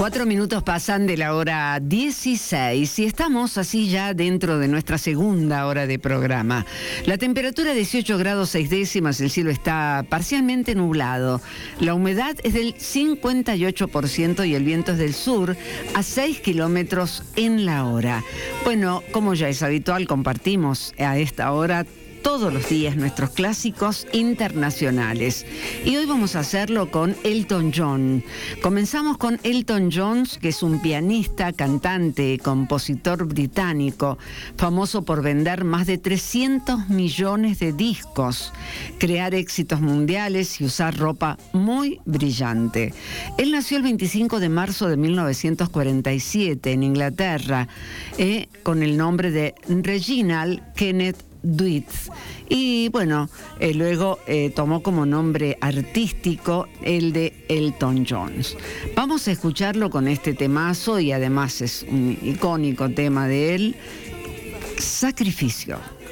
4 minutos pasan de la hora 16 y estamos así ya dentro de nuestra segunda hora de programa. La temperatura 18 grados 6 décimas, el cielo está parcialmente nublado. La humedad es del 58% y el viento es del sur a 6 kilómetros en la hora. Bueno, como ya es habitual, compartimos a esta hora todos los días nuestros clásicos internacionales. Y hoy vamos a hacerlo con Elton John. Comenzamos con Elton John, que es un pianista, cantante, compositor británico, famoso por vender más de 300 millones de discos, crear éxitos mundiales y usar ropa muy brillante. Él nació el 25 de marzo de 1947 en Inglaterra, con el nombre de Reginald Kenneth Dwight. Y bueno, luego tomó como nombre artístico el de Elton John. Vamos a escucharlo con este temazo y además es un icónico tema de él, Sacrificio.